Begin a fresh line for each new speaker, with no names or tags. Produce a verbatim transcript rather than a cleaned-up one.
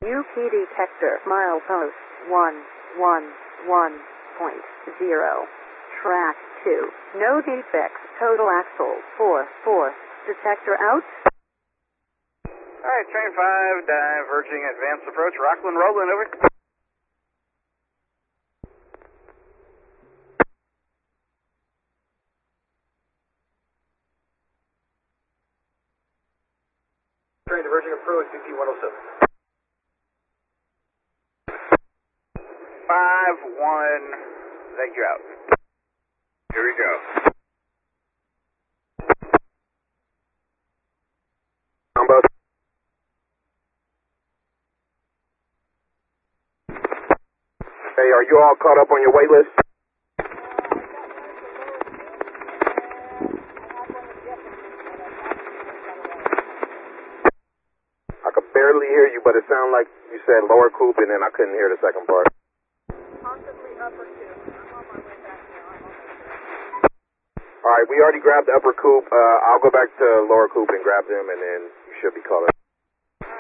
U P detector, milepost one one one point zero. Track two. No defects. Total axle four four. Detector out.
Alright, train five, diverging advanced approach. Rockland, Roland, over.
Train diverging approach, B P one oh seven.
five one, thank you out.
Here we go. Combo. Hey, are you all caught up on your wait list? I could barely hear you, but it sounded like you said lower coupe, and then I couldn't hear the second part.
Possibly upper two. I'm on my way back now. I'm on my way.
All right, we already grabbed the upper coupe. Uh, I'll go back to lower coupe and grab them, and then you should be caught up.